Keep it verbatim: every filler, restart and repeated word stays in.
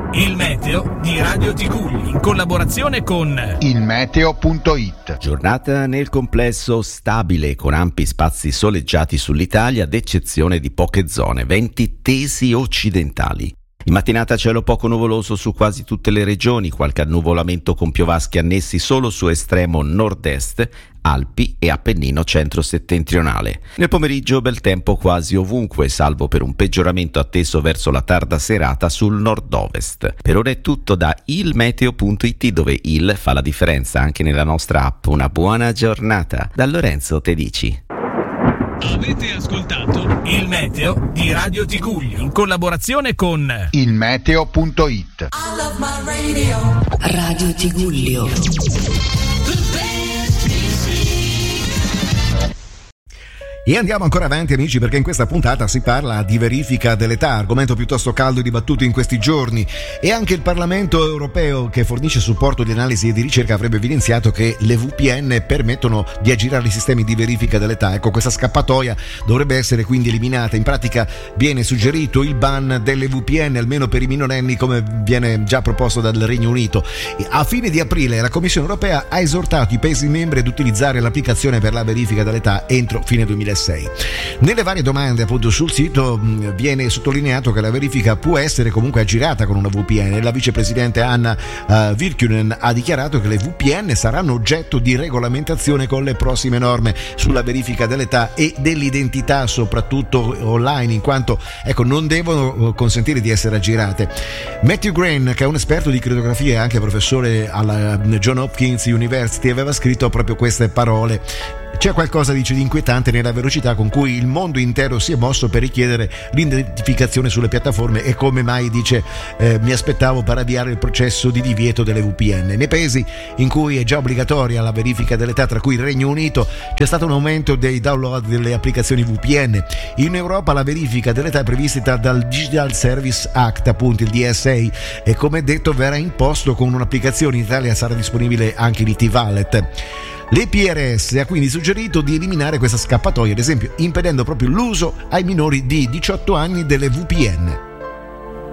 Il meteo di Radio Ticugli in collaborazione con il meteo punto it. Giornata nel complesso stabile con ampi spazi soleggiati sull'Italia ad eccezione di poche zone, venti tesi occidentali. In mattinata cielo poco nuvoloso su quasi tutte le regioni, qualche annuvolamento con piovaschi annessi solo su estremo nord-est, Alpi e Appennino centro-settentrionale. Nel pomeriggio bel tempo quasi ovunque, salvo per un peggioramento atteso verso la tarda serata sul nord-ovest. Per ora è tutto da il meteo punto it, dove il fa la differenza anche nella nostra app. Una buona giornata da Lorenzo Tedici. Avete ascoltato il meteo di Radio Ticugli in collaborazione con il meteo punto it. I love my radio. Radio Tigullio. E andiamo ancora avanti, amici, perché in questa puntata si parla di verifica dell'età, argomento piuttosto caldo e dibattuto in questi giorni, e anche il Parlamento europeo, che fornisce supporto di analisi e di ricerca, avrebbe evidenziato che le V P N permettono di aggirare i sistemi di verifica dell'età. Ecco, questa scappatoia dovrebbe essere quindi eliminata. In pratica viene suggerito il ban delle V P N, almeno per i minorenni, come viene già proposto dal Regno Unito. E a fine di aprile la Commissione europea ha esortato i Paesi membri ad utilizzare l'applicazione per la verifica dell'età entro fine duemilasei. Nelle varie domande appunto sul sito mh, viene sottolineato che la verifica può essere comunque aggirata con una V P N. La vicepresidente Anna uh, Virkkunen ha dichiarato che le V P N saranno oggetto di regolamentazione con le prossime norme sulla verifica dell'età e dell'identità, soprattutto online, in quanto ecco non devono consentire di essere aggirate. Matthew Green, che è un esperto di crittografia e anche professore alla Johns Hopkins University, aveva scritto proprio queste parole. C'è qualcosa, dice, di inquietante nella velocità con cui il mondo intero si è mosso per richiedere l'identificazione sulle piattaforme e come mai, dice, eh, mi aspettavo per avviare il processo di divieto delle V P N. Nei paesi in cui è già obbligatoria la verifica dell'età, tra cui il Regno Unito, c'è stato un aumento dei download delle applicazioni V P N. In Europa la verifica dell'età è prevista dal Digital Service Act, appunto il D S A, e come detto verrà imposto con un'applicazione. In Italia sarà disponibile anche in I T Wallet. L'E P R S ha quindi suggerito di eliminare questa scappatoia, ad esempio impedendo proprio l'uso ai minori di diciotto anni delle V P N.